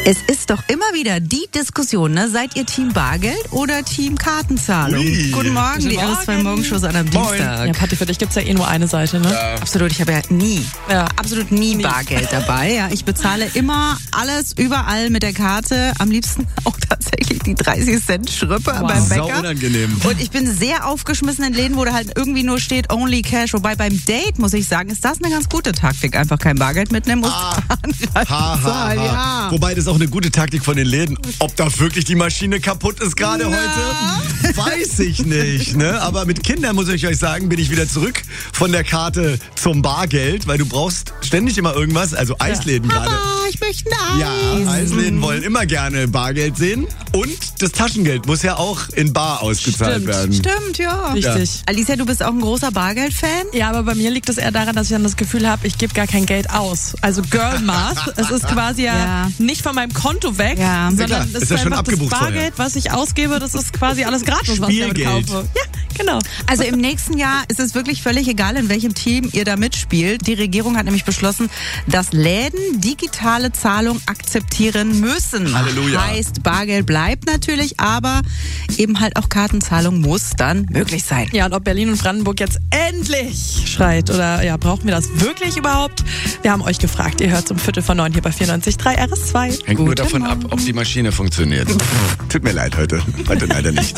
Es ist doch immer wieder die Diskussion, ne? Seid ihr Team Bargeld oder Team Kartenzahlung? Ui. Guten Morgen, die RS2 Morgenshow an einem Dienstag. Ja, Patti, für dich gibt's ja eh nur eine Seite, ne? Ja. Absolut, ich habe absolut nie Bargeld dabei. Ja, ich bezahle immer alles überall mit der Karte. Am liebsten auch tatsächlich die 30-Cent-Schrippe beim Sau Bäcker. unangenehm. Und ich bin sehr aufgeschmissen in Läden, wo da halt irgendwie nur steht Only Cash. Wobei beim Date, muss ich sagen, ist das eine ganz gute Taktik. Einfach kein Bargeld mitnehmen, muss ja. Wobei das ist auch eine gute Taktik von den Läden. Ob da wirklich die Maschine kaputt ist gerade heute, weiß ich nicht. Ne? Aber mit Kindern, muss ich euch sagen, bin ich wieder zurück von der Karte zum Bargeld, weil du brauchst ständig immer irgendwas. Also Eisläden gerade. Ich möchte ein Eis. Ja, Eisläden wollen immer gerne Bargeld sehen. Und das Taschengeld muss ja auch in Bar ausgezahlt werden. Stimmt, ja. Richtig. Alicia, du bist auch ein großer Bargeld-Fan? Ja, aber bei mir liegt es eher daran, dass ich dann das Gefühl habe, ich gebe gar kein Geld aus. Also Girl Math, es ist quasi ja nicht von meinem Konto weg, Ja. sondern klar, es ist ja schon einfach das abgebucht Bargeld, was ich ausgebe, das ist quasi alles gratis, was ich damit Spielgeld. kaufe. Ja, genau. Also im nächsten Jahr ist es wirklich völlig egal, in welchem Team ihr da mitspielt. Die Regierung hat nämlich beschlossen, dass Läden digitale Zahlung akzeptieren müssen. Halleluja. Heißt, Bargeld bleibt natürlich, aber eben halt auch Kartenzahlung muss dann möglich sein. Ja, und ob Berlin und Brandenburg jetzt endlich schreit oder ja, brauchen wir das wirklich überhaupt? Wir haben euch gefragt. Ihr hört um 8:45 hier bei 94.3 RS2. Hängt nur Guten davon ab, ob die Maschine funktioniert. Tut mir leid heute. Heute leider nicht.